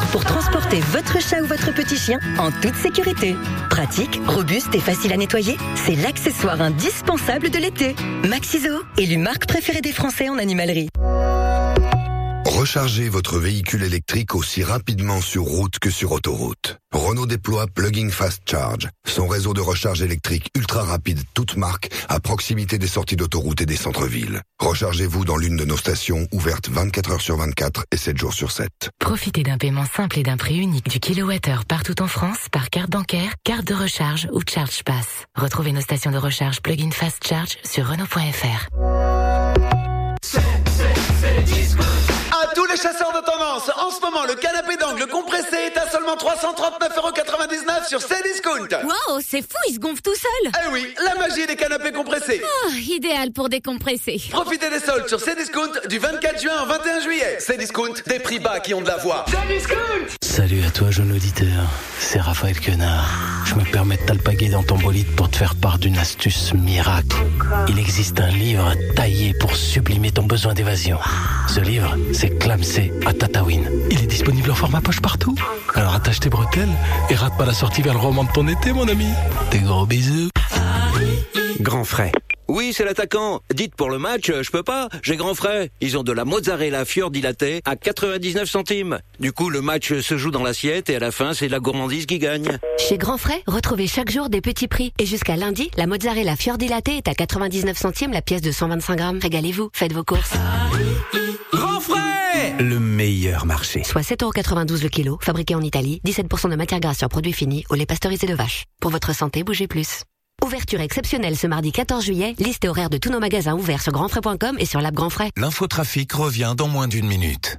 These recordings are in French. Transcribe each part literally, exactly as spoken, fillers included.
pour transporter votre chat ou votre petit chien en toute sécurité. Pratique, robuste et facile à nettoyer, c'est l'accessoire indispensable de l'été. Maxiso, élu marque préférée des Français en animalerie. Rechargez votre véhicule électrique aussi rapidement sur route que sur autoroute. Renault déploie Plug-in Fast Charge, son réseau de recharge électrique ultra rapide toute marque à proximité des sorties d'autoroute et des centres-villes. Rechargez-vous dans l'une de nos stations ouvertes vingt-quatre heures sur vingt-quatre et sept jours sur sept. Profitez d'un paiement simple et d'un prix unique du kilowattheure partout en France par carte bancaire, carte de recharge ou Charge Pass. Retrouvez nos stations de recharge Plug-in Fast Charge sur Renault point F R. C'est, c'est, c'est disco. À tous les chasseurs de tendance, en ce moment, le canapé d'angle compressé est à seulement trois cent trente-neuf euros quatre-vingt-dix-neuf sur Cdiscount. Wow, c'est fou, il se gonfle tout seul. Eh oui, la magie des canapés compressés. Oh, idéal pour décompresser. Profitez des soldes sur Cdiscount du vingt-quatre juin au vingt et un juillet. Cdiscount, des prix bas qui ont de la voix. Cdiscount. Salut à toi, jeune auditeur. C'est Raphaël Quenard. Je me permets de t'alpaguer dans ton bolide pour te faire part d'une astuce miracle. Il existe un livre taillé pour sublimer ton besoin d'évasion. Ce livre, c'est Clamsé à Tataouine. Il est disponible en format poche partout. Alors attache tes bretelles et rate pas la sortie vers le roman de ton été, mon ami. Des gros bisous. Grand frais. Oui, c'est l'attaquant. Dites pour le match, je peux pas, j'ai grand frais. Ils ont de la mozzarella fior dilatée à quatre-vingt-dix-neuf centimes. Du coup, le match se joue dans l'assiette et à la fin, c'est la gourmandise qui gagne. Chez Grand Frais, retrouvez chaque jour des petits prix. Et jusqu'à lundi, la mozzarella fior dilatée est à quatre-vingt-dix-neuf centimes la pièce de cent vingt-cinq grammes. Régalez-vous, faites vos courses. Grand frais! Le meilleur marché. Soit sept euros quatre-vingt-douze le kilo, fabriqué en Italie, dix-sept pour cent de matière grasse sur produits finis, au lait pasteurisé de vache. Pour votre santé, bougez plus. Ouverture exceptionnelle ce mardi quatorze juillet, liste et horaire de tous nos magasins ouverts sur grandfrais point com et sur l'app Grand Frais. L'infotrafic revient dans moins d'une minute.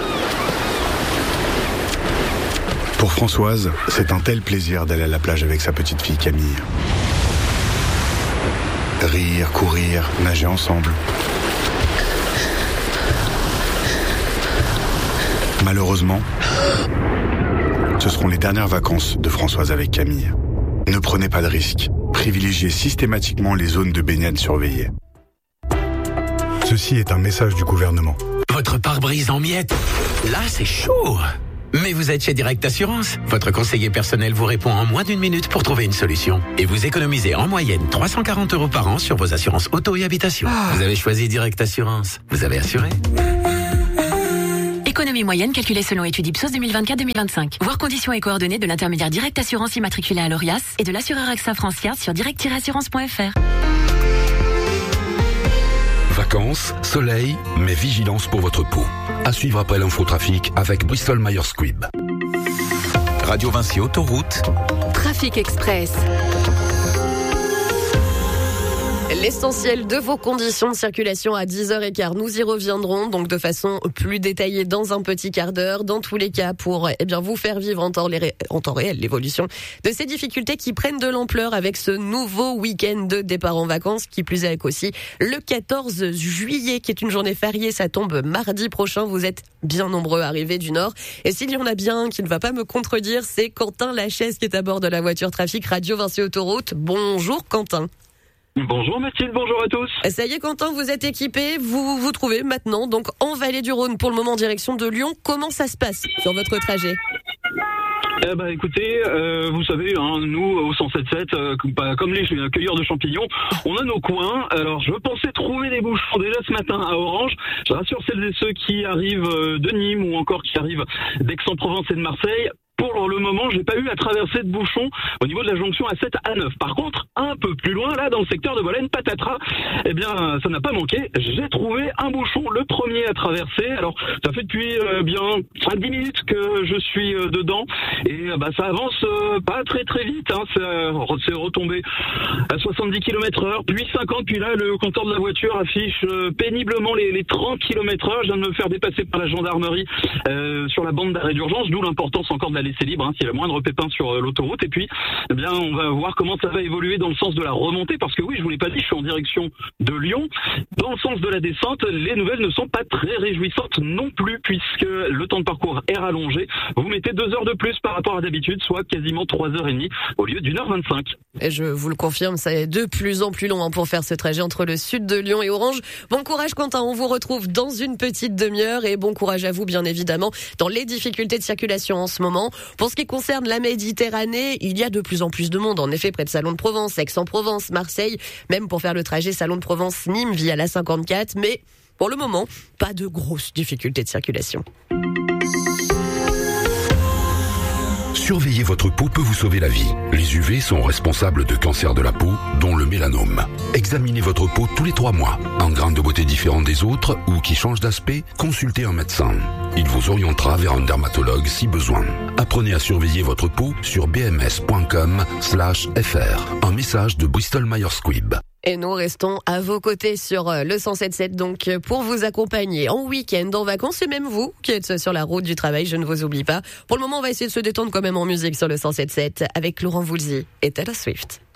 Pour Françoise, c'est un tel plaisir d'aller à la plage avec sa petite fille Camille. Rire, courir, nager ensemble. Malheureusement, ce seront les dernières vacances de Françoise avec Camille. Ne prenez pas de risques. Privilégiez systématiquement les zones de baignade surveillées. Ceci est un message du gouvernement. Votre pare-brise en miettes. Là, c'est chaud. Mais vous êtes chez Direct Assurance. Votre conseiller personnel vous répond en moins d'une minute pour trouver une solution. Et vous économisez en moyenne trois cent quarante euros par an sur vos assurances auto et habitation. Ah. Vous avez choisi Direct Assurance. Vous avez assuré. Économie moyenne calculée selon étude Ipsos deux mille vingt-quatre deux mille vingt-cinq. Voir conditions et coordonnées de l'intermédiaire Direct Assurance immatriculé à l'Orias et de l'assureur AXA Francia sur direct tiret assurance point F R. Vacances, soleil, mais vigilance pour votre peau. À suivre après l'infotrafic avec Bristol Myers Squibb. Radio Vinci Autoroute. Trafic Express. L'essentiel de vos conditions de circulation à dix heures quinze. Nous y reviendrons donc de façon plus détaillée dans un petit quart d'heure. Dans tous les cas, pour eh bien vous faire vivre en temps, ré... en temps réel l'évolution de ces difficultés qui prennent de l'ampleur avec ce nouveau week-end de départ en vacances, qui plus est avec aussi le quatorze juillet qui est une journée fériée. Ça tombe mardi prochain. Vous êtes bien nombreux arrivés du Nord. Et s'il y en a bien un qui ne va pas me contredire, c'est Quentin Lachaise qui est à bord de la voiture trafic Radio Vinci Autoroute. Bonjour Quentin. Bonjour Mathilde, bonjour à tous. Ça y est Quentin, vous êtes équipé, vous vous trouvez maintenant donc en Vallée du Rhône pour le moment en direction de Lyon. Comment ça se passe sur votre trajet ? Eh ben écoutez, euh, vous savez, hein, nous au cent sept sept, euh, comme les cueilleurs de champignons, on a nos coins. Alors je pensais trouver des bouchons déjà ce matin à Orange. Je rassure celles et ceux qui arrivent de Nîmes ou encore qui arrivent d'Aix-en-Provence et de Marseille. Pour le moment, j'ai pas eu à traverser de bouchons au niveau de la jonction A sept A neuf. Par contre, un peu plus loin, là, dans le secteur de Bolène, patatras, eh bien, ça n'a pas manqué. J'ai trouvé un bouchon, le premier à traverser. Alors, ça fait depuis euh, bien cinq dix minutes que je suis euh, dedans. Et euh, bah, ça avance euh, pas très très vite. Hein. C'est retombé à soixante-dix kilomètres heure, puis cinquante. Puis là, le compteur de la voiture affiche euh, péniblement les, les trente kilomètres heure. Je viens de me faire dépasser par la gendarmerie euh, sur la bande d'arrêt d'urgence, d'où l'importance encore d'aller laisser libre hein, s'il y a le moindre pépin sur euh, l'autoroute. Et puis, eh bien, on va voir comment ça va évoluer dans le sens de la remontée, parce que oui, je vous l'ai pas dit, je suis en direction de Lyon. Dans le sens de la descente, les nouvelles ne sont pas très réjouissantes non plus, puisque le temps de parcours est rallongé. Vous mettez deux heures de plus par rapport à d'habitude, soit quasiment trois heures et demie au lieu d'une heure vingt-cinq. Et je vous le confirme, ça est de plus en plus long hein, pour faire ce trajet entre le sud de Lyon et Orange. Bon courage Quentin, on vous retrouve dans une petite demi-heure et bon courage à vous bien évidemment dans les difficultés de circulation en ce moment. Pour ce qui concerne la Méditerranée, il y a de plus en plus de monde en effet près de Salon de Provence, Aix-en-Provence, Marseille, même pour faire le trajet Salon de Provence-Nîmes via la cinquante-quatre, mais pour le moment, pas de grosses difficultés de circulation. Surveiller votre peau peut vous sauver la vie. Les U V sont responsables de cancers de la peau, dont le mélanome. Examinez votre peau tous les trois mois. Un grain de beauté différent des autres ou qui change d'aspect, consultez un médecin. Il vous orientera vers un dermatologue si besoin. Apprenez à surveiller votre peau sur bms.com slash fr. Un message de Bristol Myers Squibb. Et nous restons à vos côtés sur le cent sept sept donc pour vous accompagner en week-end, en vacances et même vous qui êtes sur la route du travail, je ne vous oublie pas. Pour le moment, on va essayer de se détendre quand même en musique sur le cent sept sept avec Laurent Voulzy et Taylor Swift.